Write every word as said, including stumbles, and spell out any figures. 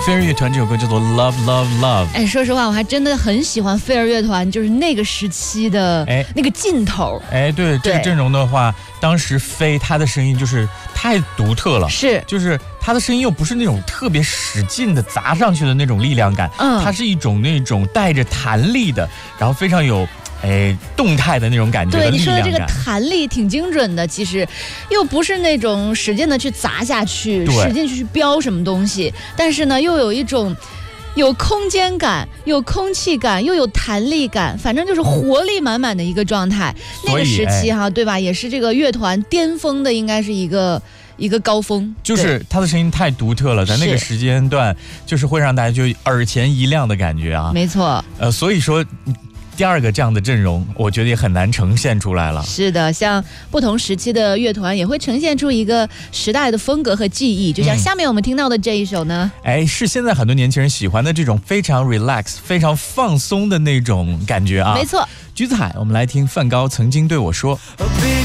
飞儿乐团这首歌叫做 Love Love Love。 哎，说实话我还真的很喜欢飞儿乐团，就是那个时期的哎那个劲头。 哎，对，这个阵容的话，当时飞他的声音就是太独特了， 是， 就是他的声音又不是那种特别使劲的砸上去的那种力量感， 嗯， 它是一种那种带着弹力的，然后非常有哎动态的那种感觉的对， 力量感。 你说的这个弹力挺精准的，其实又不是那种使劲的去砸下去，使劲去飙什么东西，但是呢又有一种有空间感，有空气感，又有弹力感，反正就是活力满满的一个状态。那个时期哈、哎，对吧，也是这个乐团巅峰的，应该是一个一个高峰， 就是他的声音太独特了，在那个时间段就是会让大家就耳前一亮的感觉啊。 没错， 呃，所以说第二个这样的阵容，我觉得也很难呈现出来了。 是的，像不同时期的乐团也会呈现出一个时代的风格和记忆，就像下面我们听到的这一首呢， 嗯、哎，是现在很多年轻人喜欢的这种非常 relax、非常放松的那种感觉啊。 没错， 橘子海，我们来听梵高曾经对我说。